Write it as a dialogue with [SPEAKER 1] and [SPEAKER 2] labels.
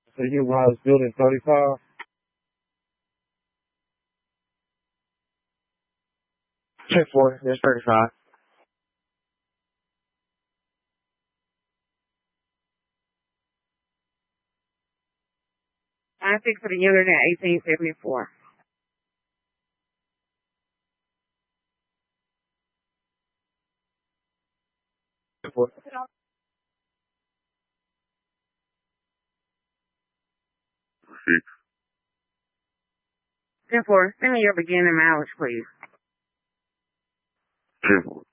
[SPEAKER 1] So you was building 35? 10-4, that's 35.
[SPEAKER 2] I fixed for the unit at 1874.
[SPEAKER 1] 10-4.
[SPEAKER 2] 10-4, send me your beginning mileage, please.
[SPEAKER 1] 10-4.